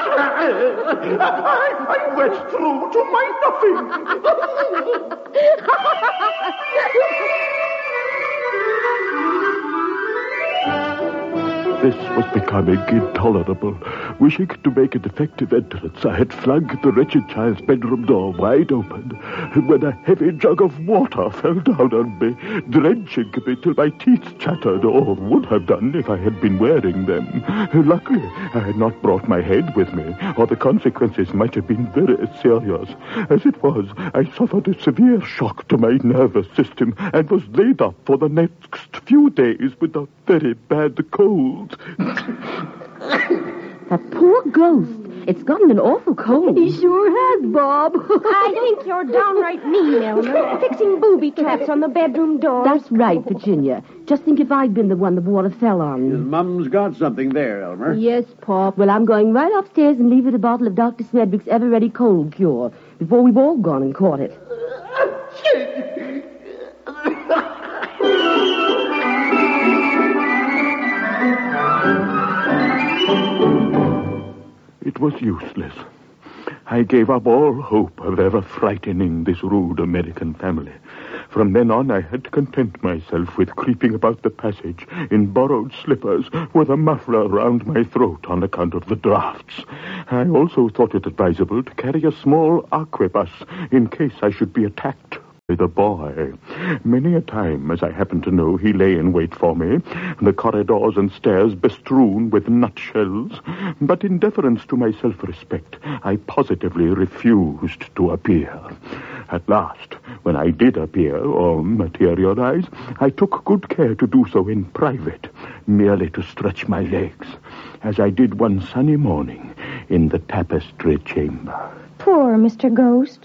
I'm wet through to my nothing. This was becoming intolerable. Wishing to make an effective entrance, I had flung the wretched child's bedroom door wide open when a heavy jug of water fell down on me, drenching me till my teeth chattered, or would have done if I had been wearing them. Luckily, I had not brought my head with me, or the consequences might have been very serious. As it was, I suffered a severe shock to my nervous system and was laid up for the next few days with a very bad cold. That poor ghost. It's gotten an awful cold. He sure has, Bob. I think you're downright mean, Elmer, fixing booby traps on the bedroom door. That's right, Virginia. Just think if I'd been the one the water fell on. His mum's got something there, Elmer. Yes, Pop. Well, I'm going right upstairs and leave it a bottle of Dr. Smedwick's ever-ready cold cure before we've all gone and caught it. It was useless. I gave up all hope of ever frightening this rude American family. From then on, I had to content myself with creeping about the passage in borrowed slippers with a muffler round my throat on account of the drafts. I also thought it advisable to carry a small arquebus in case I should be attacked by the boy. Many a time, as I happened to know, he lay in wait for me, the corridors and stairs bestrewn with nutshells. But in deference to my self-respect, I positively refused to appear. At last, when I did appear or materialize, I took good care to do so in private, merely to stretch my legs, as I did one sunny morning in the tapestry chamber. Poor Mr. Ghost.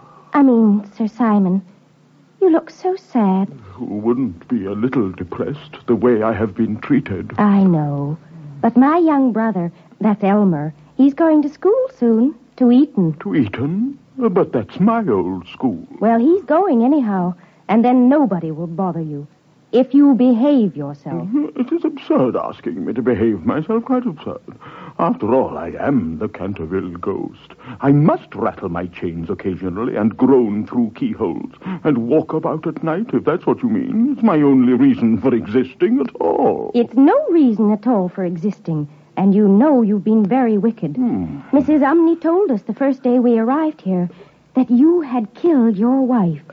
Sir Simon, you look so sad. Who wouldn't be a little depressed the way I have been treated? I know. But my young brother, that's Elmer, he's going to school soon, to Eton. To Eton? But that's my old school. Well, he's going anyhow, and then nobody will bother you. If you behave yourself. It is absurd asking me to behave myself, quite absurd. After all, I am the Canterville ghost. I must rattle my chains occasionally and groan through keyholes and walk about at night, if that's what you mean. It's my only reason for existing at all. It's no reason at all for existing, and you know you've been very wicked. Mrs. Umney told us the first day we arrived here that you had killed your wife.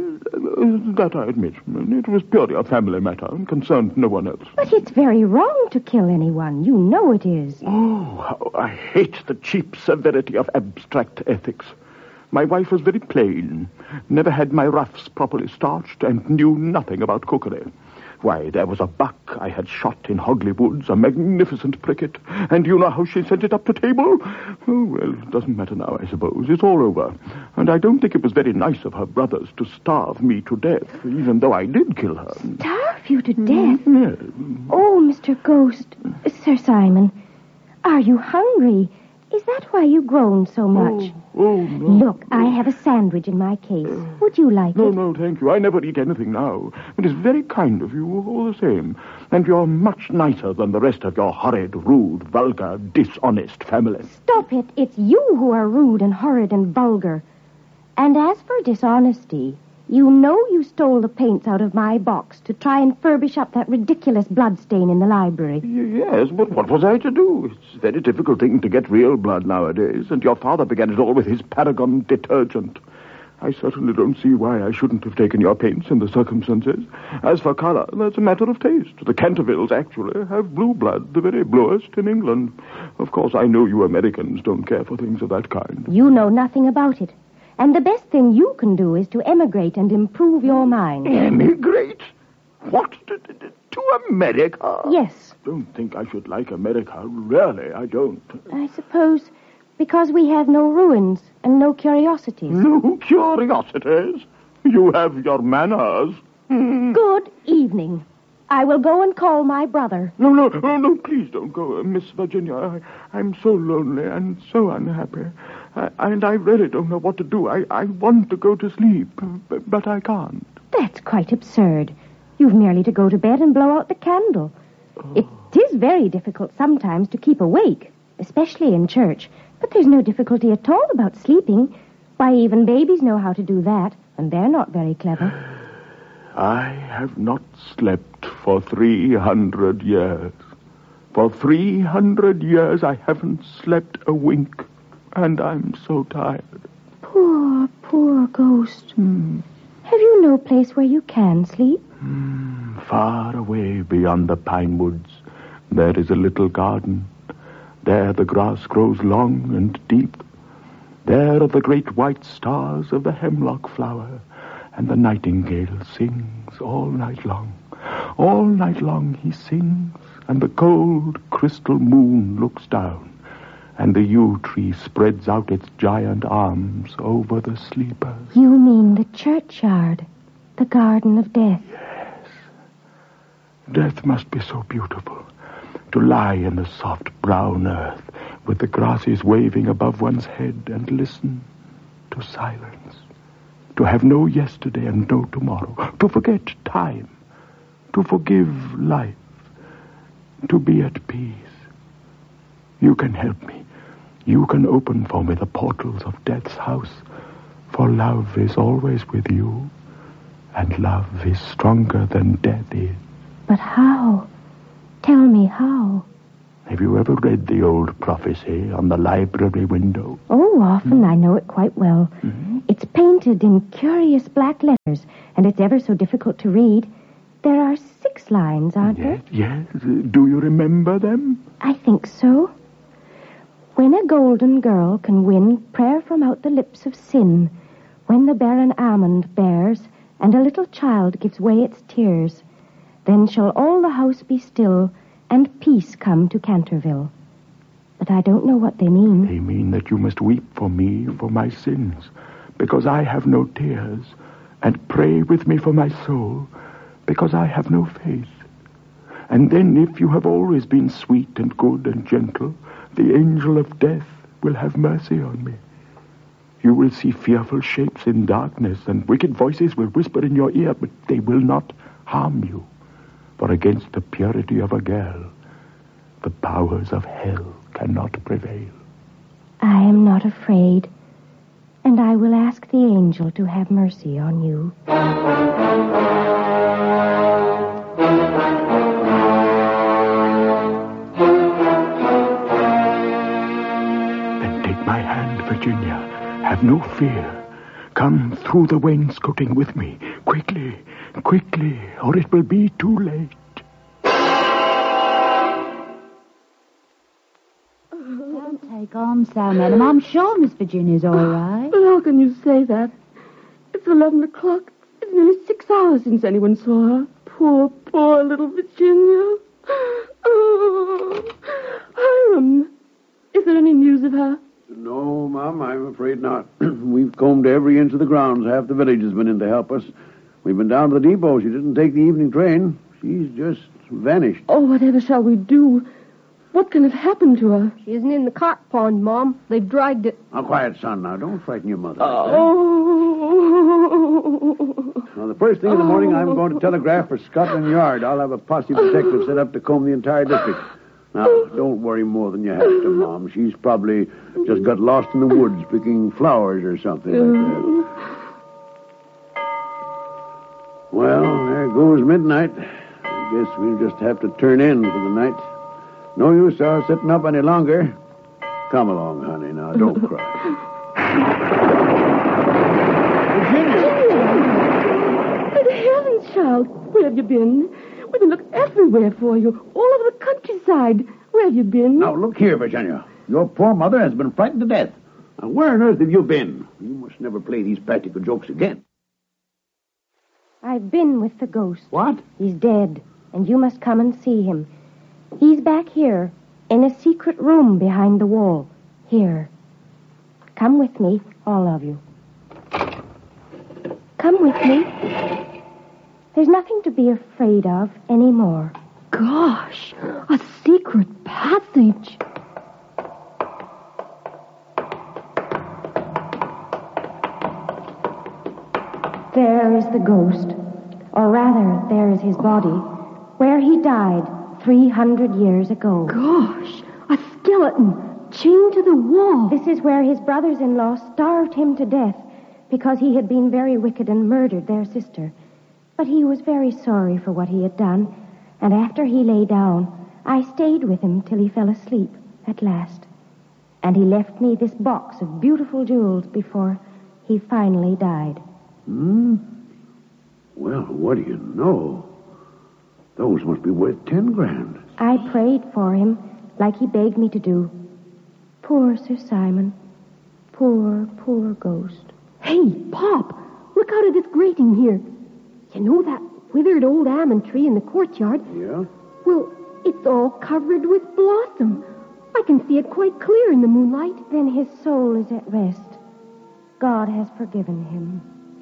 That I admit. It was purely a family matter and concerned no one else. But it's very wrong to kill anyone. You know it is. Oh, how I hate the cheap severity of abstract ethics. My wife was very plain, never had my ruffs properly starched, and knew nothing about cookery. Why, there was a buck I had shot in Hogley Woods, a magnificent pricket, and you know how she sent it up to table? Oh, well, it doesn't matter now, I suppose. It's all over. And I don't think it was very nice of her brothers to starve me to death, even though I did kill her. Starve you to death? Yes. Oh, Mr. Ghost, Sir Simon, are you hungry? Is that why you groan so much? Oh, no. Look, I have a sandwich in my case. Would you like it? No, thank you. I never eat anything now. It is very kind of you, all the same. And you're much nicer than the rest of your horrid, rude, vulgar, dishonest family. Stop it. It's you who are rude and horrid and vulgar. And as for dishonesty, you know you stole the paints out of my box to try and furbish up that ridiculous bloodstain in the library. Yes, but what was I to do? It's a very difficult thing to get real blood nowadays, and your father began it all with his Paragon detergent. I certainly don't see why I shouldn't have taken your paints in the circumstances. As for color, that's a matter of taste. The Cantervilles, actually, have blue blood, the very bluest in England. Of course, I know you Americans don't care for things of that kind. You know nothing about it. And the best thing you can do is to emigrate and improve your mind. Emigrate? What? To America? Yes. Don't think I should like America. Really, I don't. I suppose because we have no ruins and no curiosities. No curiosities? You have your manners. Good evening. I will go and call my brother. No, please don't go, Miss Virginia. I'm so lonely and so unhappy. And I really don't know what to do. I want to go to sleep, but I can't. That's quite absurd. You've merely to go to bed and blow out the candle. It is very difficult sometimes to keep awake. especially in church. But there's no difficulty at all about sleeping. Why, even babies know how to do that, and they're not very clever. I have not slept for 300 years. For 300 years I haven't slept a wink, and I'm so tired. Poor, poor ghost. Have you no place where you can sleep? Far away beyond the pine woods, there is a little garden. There the grass grows long and deep. There are the great white stars of the hemlock flower, and the nightingale sings all night long. All night long he sings, and the cold crystal moon looks down, and the yew tree spreads out its giant arms over the sleepers. You mean the churchyard, the garden of death? Yes. Death must be so beautiful. To lie in the soft brown earth with the grasses waving above one's head and listen to silence. To have no yesterday and no tomorrow. To forget time. To forgive life. To be at peace. You can help me. You can open for me the portals of death's house. For love is always with you. And love is stronger than death is. But how? Tell me how. Have you ever read the old prophecy on the library window? Oh, often. I know it quite well. It's painted in curious black letters, and it's ever so difficult to read. There are 6 lines, aren't there? Yes. Do you remember them? I think so. When a golden girl can win prayer from out the lips of sin, when the barren almond bears, and a little child gives way its tears, then shall all the house be still, and peace come to Canterville. But I don't know what they mean. They mean that you must weep for me for my sins, because I have no tears, and pray with me for my soul, because I have no faith. And then, if you have always been sweet and good and gentle, the angel of death will have mercy on me. You will see fearful shapes in darkness, and wicked voices will whisper in your ear, but they will not harm you. For against the purity of a girl, the powers of hell cannot prevail. I am not afraid, and I will ask the angel to have mercy on you. Then take my hand, Virginia. Have no fear. Come through the wainscoting with me. Quickly, quickly, or it will be too late. Don't take on so, madam. I'm sure Miss Virginia's all right. But how can you say that? It's 11 o'clock. It's nearly 6 hours since anyone saw her. Poor, poor little Virginia. Oh, Hiram, is there any news of her? No, Mom, I'm afraid not. We've combed every inch of the grounds. Half the village has been in to help us. We've been down to the depot. She didn't take the evening train. She's just vanished. Oh, whatever shall we do? What can have happened to her? She isn't in the carp pond, Mom. They've dragged it. Now, quiet, son, now. Don't frighten your mother. Oh. Now, the first thing in the morning, I'm going to telegraph for Scotland Yard. I'll have a posse of detectives set up to comb the entire district. Now, don't worry more than you have to, Mom. She's probably just got lost in the woods picking flowers or something like that. Well, there goes midnight. I guess we'll just have to turn in for the night. No use our sitting up any longer. Come along, honey. Now, don't cry. Good heavens, child. Where have you been? We've been looking everywhere for you. All over the countryside. Where have you been? Now, look here, Virginia. Your poor mother has been frightened to death. Now, where on earth have you been? You must never play these practical jokes again. I've been with the ghost. What? He's dead, and you must come and see him. He's back here, in a secret room behind the wall. Here. Come with me, all of you. Come with me. There's nothing to be afraid of anymore. Gosh, a secret passage. There is the ghost, or rather, there is his body, where he died 300 years ago. Gosh, a skeleton. chained to the wall. This is where his brothers-in-law starved him to death because he had been very wicked and murdered their sister. But he was very sorry for what he had done, and after he lay down, I stayed with him till he fell asleep at last. And he left me this box of beautiful jewels before he finally died. Well, what do you know? Those must be worth 10 grand. I prayed for him like he begged me to do. Poor Sir Simon. Poor, poor ghost. Hey, Pop, look out of this grating here. You know that withered old almond tree in the courtyard? Yeah? Well, it's all covered with blossom. I can see it quite clear in the moonlight. Then his soul is at rest. God has forgiven him.